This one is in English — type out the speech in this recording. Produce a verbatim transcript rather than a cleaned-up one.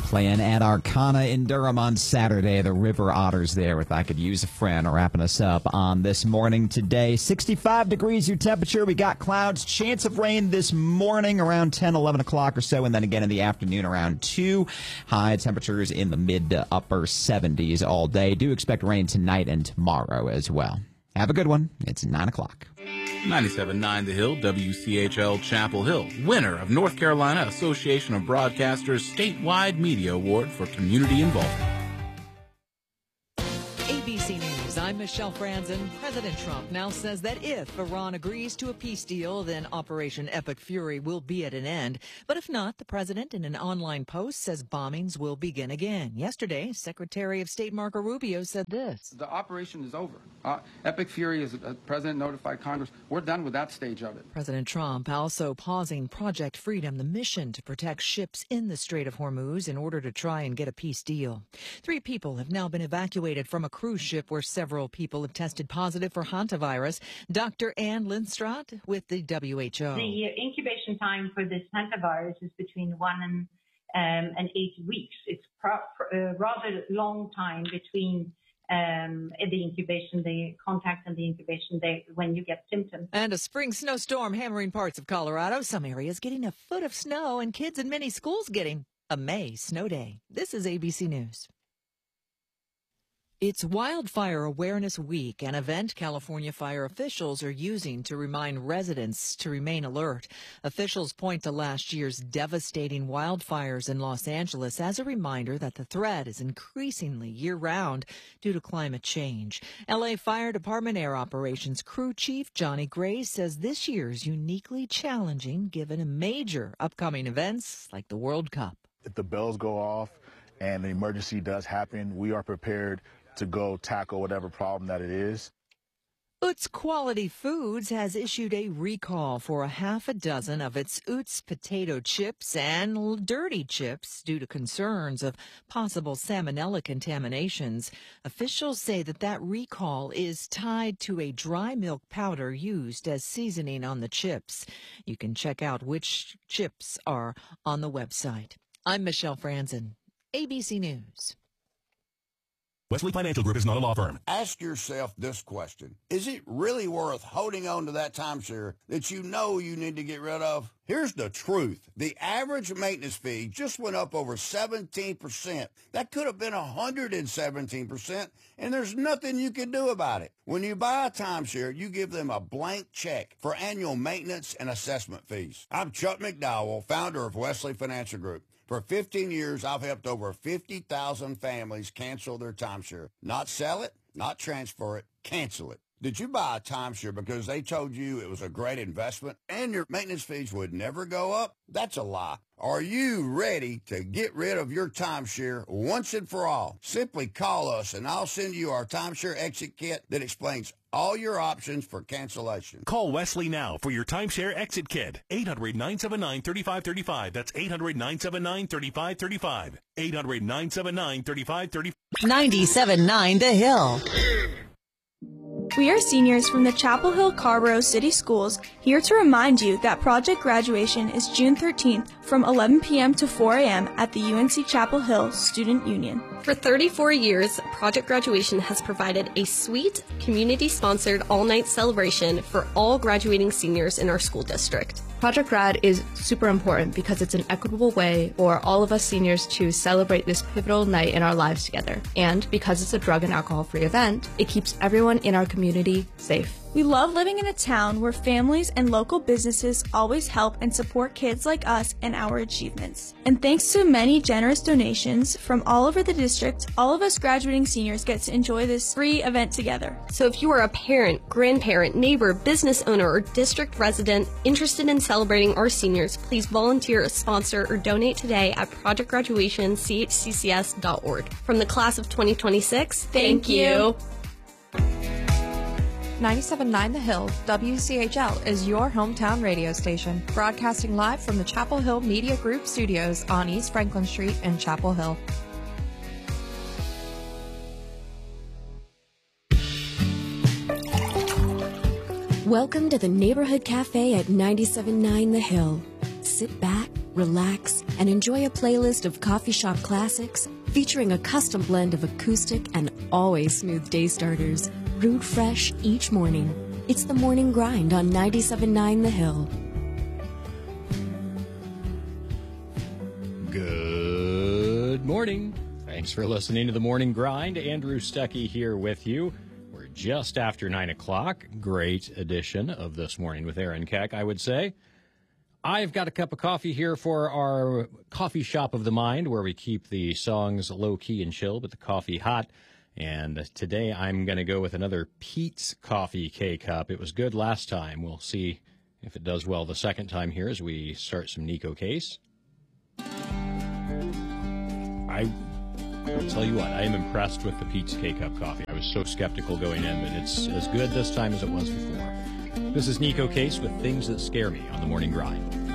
Playing at Arcana in Durham on Saturday. The River Otters there with I Could Use a Friend. Wrapping us up on this morning today. sixty-five degrees your temperature. We got clouds. Chance of rain this morning around ten, eleven o'clock or so. And then again in the afternoon around two. High temperatures in the mid to upper seventies all day. Do expect rain tonight and tomorrow as well. Have a good one. It's nine o'clock. ninety-seven point nine The Hill, W C H L Chapel Hill, winner of North Carolina Association of Broadcasters Statewide Media Award for Community Involvement. A B C News, I'm Michelle Franzen. President Trump now says that if Iran agrees to a peace deal, then Operation Epic Fury will be at an end. But if not, the president in an online post says bombings will begin again. Yesterday, Secretary of State Marco Rubio said this. The operation is over. Uh, Epic Fury, as the president notified Congress, we're done with that stage of it. President Trump also pausing Project Freedom, the mission to protect ships in the Strait of Hormuz in order to try and get a peace deal. Three people have now been evacuated from a cruise ship where several people have tested positive for hantavirus. Doctor Ann Lindstrat with the W H O. The incubation time for this hantavirus is between one and, um, and eight weeks. It's pro- uh, rather long time between Um, the incubation, the contact and the incubation day when you get symptoms. And a spring snowstorm hammering parts of Colorado. Some areas getting a foot of snow and kids in many schools getting a May snow day. This is A B C News. It's Wildfire Awareness Week, an event California fire officials are using to remind residents to remain alert. Officials point to last year's devastating wildfires in Los Angeles as a reminder that the threat is increasingly year-round due to climate change. L A Fire Department Air Operations Crew Chief Johnny Gray says this year's uniquely challenging given a major upcoming events like the World Cup. If the bells go off and the emergency does happen, we are prepared to go tackle whatever problem that it is. Utz Quality Foods has issued a recall for a half a dozen of its Utz potato chips and dirty chips due to concerns of possible salmonella contaminations. Officials say that that recall is tied to a dry milk powder used as seasoning on the chips. You can check out which chips are on the website. I'm Michelle Franzen, A B C News. Wesley Financial Group is not a law firm. Ask yourself this question. Is it really worth holding on to that timeshare that you know you need to get rid of? Here's the truth. The average maintenance fee just went up over seventeen percent. That could have been one hundred seventeen percent, and there's nothing you can do about it. When you buy a timeshare, you give them a blank check for annual maintenance and assessment fees. I'm Chuck McDowell, founder of Wesley Financial Group. For fifteen years, I've helped over fifty thousand families cancel their timeshare. Not sell it, not transfer it, cancel it. Did you buy a timeshare because they told you it was a great investment and your maintenance fees would never go up? That's a lie. Are you ready to get rid of your timeshare once and for all? Simply call us and I'll send you our timeshare exit kit that explains all your options for cancellation. Call Wesley now for your timeshare exit kit. eight hundred, nine seven nine, three five three five. That's eight hundred, nine seven nine, three five three five. eight hundred, nine seven nine, three five three five. ninety-seven point nine The Hill. We are seniors from the Chapel Hill Carrboro City Schools here to remind you that Project Graduation is June thirteenth from eleven p.m. to four a.m. at the U N C Chapel Hill Student Union. For thirty-four years, Project Graduation has provided a sweet, community-sponsored all-night celebration for all graduating seniors in our school district. Project Grad is super important because it's an equitable way for all of us seniors to celebrate this pivotal night in our lives together. And because it's a drug and alcohol-free event, it keeps everyone in our community safe. We love living in a town where families and local businesses always help and support kids like us and our achievements. And thanks to many generous donations from all over the district, all of us graduating seniors get to enjoy this free event together. So if you are a parent, grandparent, neighbor, business owner, or district resident interested in celebrating our seniors, please volunteer, sponsor, or donate today at project graduation c h c c s dot org. From the class of twenty twenty-six, thank, thank you. ninety-seven point nine The Hill, W C H L is your hometown radio station, broadcasting live from the Chapel Hill Media Group studios on East Franklin Street in Chapel Hill. Welcome to the Neighborhood Cafe at ninety-seven point nine The Hill. Sit back, relax, and enjoy a playlist of coffee shop classics featuring a custom blend of acoustic and always smooth day starters, brewed fresh each morning. It's the Morning Grind on ninety-seven point nine The Hill. Good morning. Thanks for listening to the Morning Grind. Andrew Stuckey here with you. We're just after nine o'clock. Great edition of This Morning with Aaron Keck, I would say. I've got a cup of coffee here for our coffee shop of the mind, where we keep the songs low-key and chill, but the coffee hot. And today I'm going to go with another Peet's Coffee K-Cup. It was good last time. We'll see if it does well the second time here as we start some Nico Case. I I'll tell you what, I am impressed with the Peet's K-Cup coffee. I was so skeptical going in, but it's as good this time as it was before. This is Nico Case with Things That Scare Me on the Morning Grind.